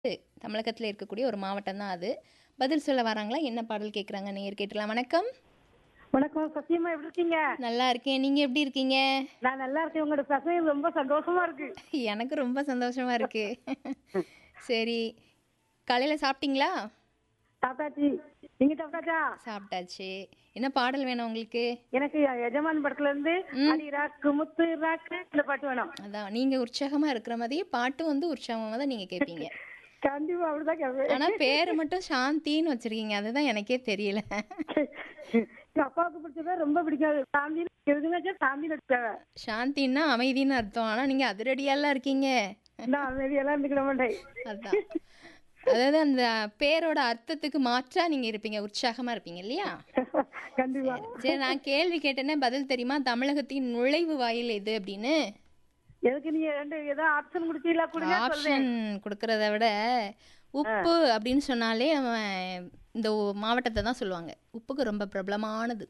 தமிழகத்துல இருக்கக்கூடிய ஒரு மாவட்டம் தான் அது. பதில் சொல்ல வராங்களா? என்ன பாடல் கேட்குறாங்க நேயர் கேட்டுடலாம். வணக்கம். வணக்கம் சத்தியமா எப்படி இருக்கீங்க? நல்லா இருக்கேன். நீங்க எப்படி இருக்கீங்க? நான் நல்லா இருக்கேன். உங்களோட பசங்க ரொம்ப சந்தோஷமா இருக்கு. எனக்கு ரொம்ப சந்தோஷமா இருக்கு. சரி. காலையில சாப்பிட்டீங்களா? சாப்பிட்டாச்சு. நீங்க சாப்பிட்டாச்சா? சாப்பிட்டாச்சு. என்ன பாடல் வேணும் உங்களுக்கு? எனக்கு எஜமான் படத்துல இருந்து ம். அடி ராக்கு முத்து ராக்கு இந்த பாட்டு வேணும். அதான் நீங்க உற்சாகமா இருக்கிற மாதிரியே பாட்டும் வந்து உற்சாகமா தான் நீங்க கேட்பீங்க. கண்டிப்பா அப்படிதான் கேட்பேன். ஆனா பேரு மட்டும் சாந்தின்னு வச்சிருக்கீங்க. அதுதான் எனக்கே தெரியல. எங்க அப்பாவுக்கு பிடிச்சதா ரொம்ப பிடிக்காது. சாந்தி எதுனாச்சும் சாந்தி நடிச்சாங்க. சாந்தின்னா அமைதின்னு அர்த்தம். ஆனா நீங்க அதிரடியாலாம் இருக்கீங்க. நான் அமைதியெல்லாம் இருந்துக்கிட மாட்டேன். அதான். அதாவது அந்த பேரோட அர்த்தத்துக்கு மாற்றா நீங்க இருப்பீங்க. உற்சாகமா இருப்பீங்க இல்லையா? கண்டிப்பா. சரி நான் கேள்வி கேட்டேனே பதில் தெரியுமா? தமிழகத்தின் நுழைவு வாயில் எது அப்படின்னு? எதுக்கு நீங்க ரெண்டு ஏதோ ஆப்ஷன் கொடுத்தீங்களா? கொடுங்க சொல்றேன். ஆப்ஷன் கொடுக்கறத விட உப்பு அப்படின்னு சொன்னாலே நம்ம இந்த மாவட்டத்தை தான் சொல்லுவாங்க. உப்புக்கு ரொம்ப பிரபலமானது.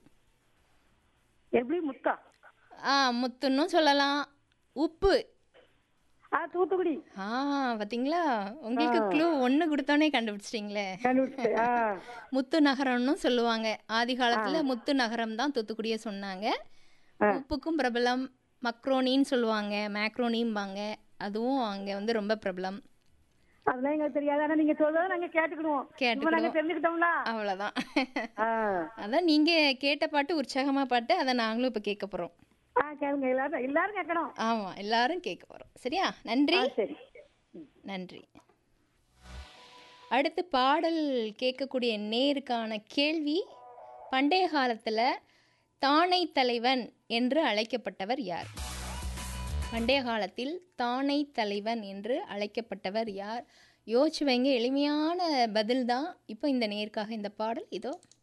எப்படி முத்தா? முத்துன்னும் சொல்லலாம். உப்பு. தூத்துக்குடி. பாத்தீங்களா? உங்களுக்கு க்ளூ ஒண்ணு கொடுத்தோனே கண்டுபிடிச்சிட்டீங்களே. கண்டுபிடிச்சேன். முத்து நகரம்னு சொல்லுவாங்க. ஆதி காலத்துல முத்து நகரம் தான் தூத்துக்குடிய சொன்னாங்க. உப்புக்கும் பிரபலம். மக்ரோனின்னு சொல்லுவாங்க. மேக்ரோனிம்பாங்க. அதுவும் அங்க வந்து ரொம்ப பிரபலம். அதெல்லாம் எங்களுக்கு தெரியாது. ஆனா நீங்க சொல்றதை நாங்க கேட்டுக்கிடுவோம். இப்ப நாங்க தெரிஞ்சுக்கிட்டோம்ல. அவ்வளவுதான். ஆ. அதான் நீங்க கேட்ட பாட்டு உற்சாகமா பாட்டு. அதை நாங்களும் இப்ப கேட்க போறோம். கேளுங்க. எல்லாரும் எல்லாரும் கேட்கணும். ஆமா, எல்லாரும் கேட்க போறோம். சரியா? நன்றி. சரி. நன்றி. அடுத்து பாடல் கேட்கக்கூடிய நேருக்கான கேள்வி, பண்டைய காலத்துல தானை தலைவன் என்று அழைக்கப்பட்டவர் யார்? பண்டைய காலத்தில் தானை தலைவன் என்று அழைக்கப்பட்டவர் யார்? யோசிச்சு வைங்க. எளிமையான பதில் தான். இப்போ இந்த நேருக்காக இந்த பாடல் இதோ.